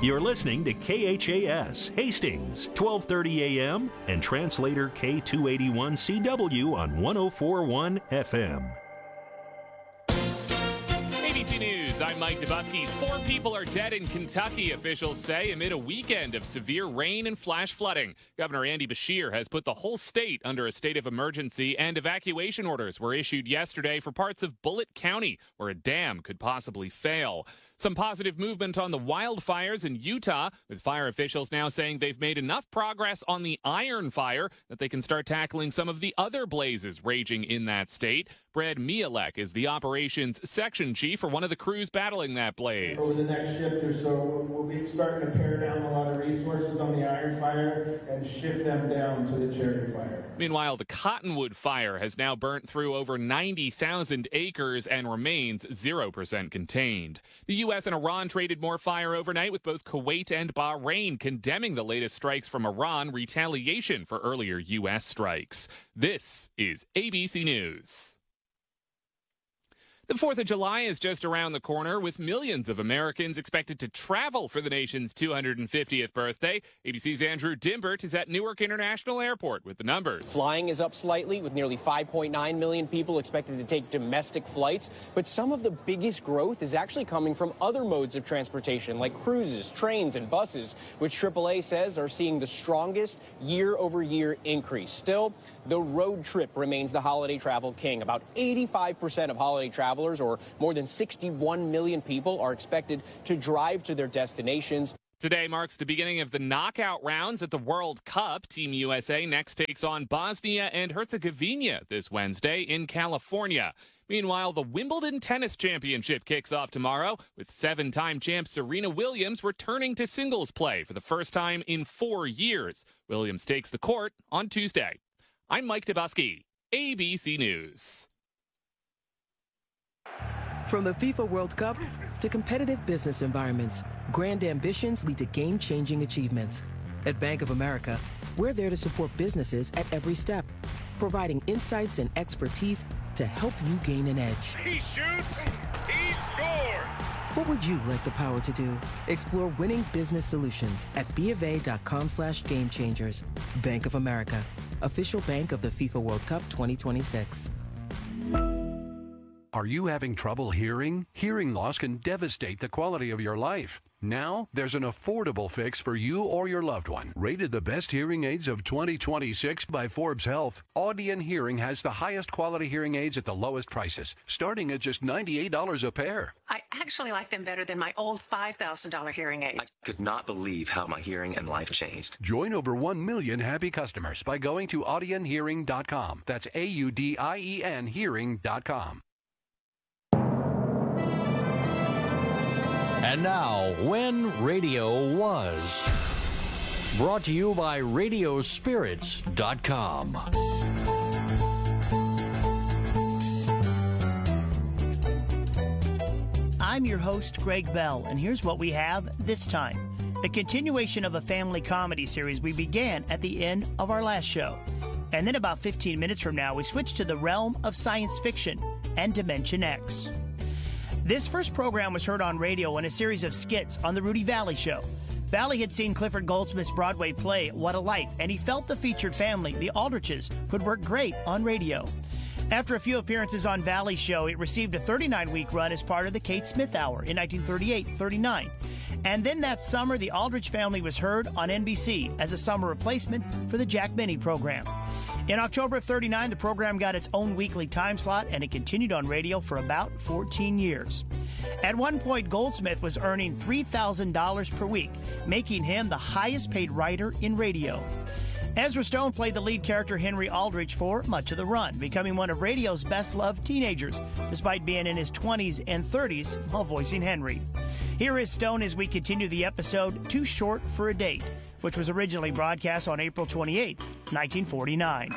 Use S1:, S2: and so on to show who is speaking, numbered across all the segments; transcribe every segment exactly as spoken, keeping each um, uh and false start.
S1: You're listening to K H A S Hastings, twelve thirty A M, and translator K two eighty-one C W on one oh four point one F M.
S2: A B C News, I'm Mike Dubusky. Four people are dead in Kentucky, officials say, amid a weekend of severe rain and flash flooding. Governor Andy Beshear has put the whole state under a state of emergency, and evacuation orders were issued yesterday for parts of Bullitt County, where a dam could possibly fail. Some positive movement on the wildfires in Utah, with fire officials now saying they've made enough progress on the Iron Fire that they can start tackling some of the other blazes raging in that state. Brad Mielek is the operations section chief for one of the crews battling that blaze.
S3: Over the next shift or so, we'll be starting to pare down a lot of resources on the Iron Fire and shift them down to the Cherry Fire.
S2: Meanwhile, the Cottonwood Fire has now burnt through over ninety thousand acres and remains zero percent contained. The U S and Iran traded more fire overnight, with both Kuwait and Bahrain condemning the latest strikes from Iran, retaliation for earlier U S strikes. This is A B C News. The fourth of July is just around the corner, with millions of Americans expected to travel for the nation's two hundred fiftieth birthday. A B C's Andrew Dimbert is at Newark International Airport with the numbers.
S4: Flying is up slightly, with nearly five point nine million people expected to take domestic flights. But some of the biggest growth is actually coming from other modes of transportation, like cruises, trains, and buses, which triple A says are seeing the strongest year-over-year increase. Still, the road trip remains the holiday travel king. About eighty-five percent of holiday travel, or more than sixty-one million people, are expected to drive to their destinations.
S2: Today marks the beginning of the knockout rounds at the World Cup. Team U S A next takes on Bosnia and Herzegovina this Wednesday in California. Meanwhile, the Wimbledon Tennis Championship kicks off tomorrow, with seven-time champ Serena Williams returning to singles play for the first time in four years. Williams takes the court on Tuesday. I'm Mike Dubusky, A B C News.
S5: From the FIFA World Cup to competitive business environments, grand ambitions lead to game-changing achievements. At Bank of America, we're there to support businesses at every step, providing insights and expertise to help you gain an edge.
S6: He shoots, he scores!
S5: What would you like the power to do? Explore winning business solutions at bofa.com slash game changers. Bank of America, official bank of the FIFA World Cup twenty twenty-six.
S7: Are you having trouble hearing? Hearing loss can devastate the quality of your life. Now, there's an affordable fix for you or your loved one. Rated the best hearing aids of twenty twenty-six by Forbes Health, Audien Hearing has the highest quality hearing aids at the lowest prices, starting at just ninety-eight dollars a pair.
S8: I actually like them better than my old five thousand dollars hearing aids.
S9: I could not believe how my hearing and life changed.
S7: Join over one million happy customers by going to audien hearing dot com. That's A U D I E N hearing dot com.
S10: And now, When Radio Was. Brought to you by radio spirits dot com.
S11: I'm your host, Greg Bell, and here's what we have this time. A continuation of a family comedy series we began at the end of our last show. And then about fifteen minutes from now, we switch to the realm of science fiction and Dimension X. This first program was heard on radio in a series of skits on The Rudy Valley Show. Valley had seen Clifford Goldsmith's Broadway play, What a Life, and he felt the featured family, the Aldriches, would work great on radio. After a few appearances on Valley's show, it received a thirty-nine week run as part of the Kate Smith Hour in nineteen thirty-eight thirty-nine. And then that summer, the Aldrich family was heard on N B C as a summer replacement for the Jack Benny program. In October of thirty-nine, the program got its own weekly time slot, and it continued on radio for about fourteen years. At one point, Goldsmith was earning three thousand dollars per week, making him the highest-paid writer in radio. Ezra Stone played the lead character Henry Aldrich for much of the run, becoming one of radio's best-loved teenagers, despite being in his twenties and thirties while voicing Henry. Here is Stone as we continue the episode Too Short for a Date, which was originally broadcast on April twenty-eighth, nineteen forty-nine.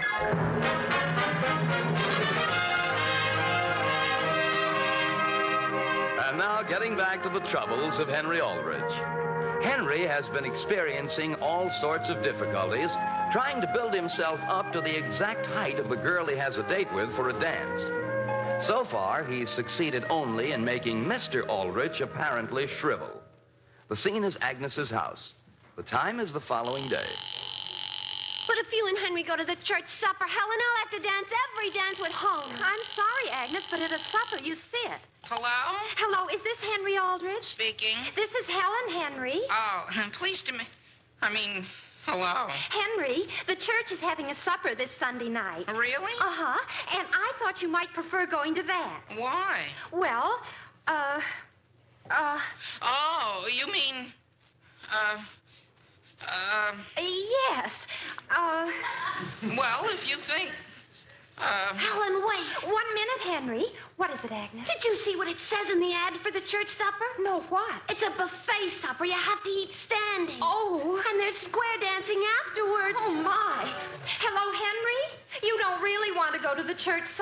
S12: And now getting back to the troubles of Henry Aldrich. Henry has been experiencing all sorts of difficulties trying to build himself up to the exact height of the girl he has a date with for a dance. So far, he's succeeded only in making Mister Aldrich apparently shrivel. The scene is Agnes's house. The time is the following day.
S13: But if you and Henry go to the church supper, Helen, I'll have to dance every dance with home.
S14: I'm sorry, Agnes, but at a supper, you sit.
S15: Hello?
S14: Hello, is this Henry Aldridge?
S15: Speaking.
S14: This is Helen, Henry.
S15: Oh, pleased to me. I mean, hello.
S14: Henry, the church is having a supper this Sunday night.
S15: Really?
S14: Uh-huh. And I thought you might prefer going to that.
S15: Why?
S14: Well, uh, uh...
S15: Oh, you mean, uh... Uh...
S14: Yes. Uh...
S15: Well, if you think... Uh...
S13: Helen, wait.
S14: One minute, Henry. What is it, Agnes?
S13: Did you see what it says in the ad for the church supper?
S14: No, what?
S13: It's a buffet supper. You have to eat standing.
S14: Oh.
S13: And there's square dancing afterwards.
S14: Oh, my. Hello, Henry? You don't really want to go to the church supper?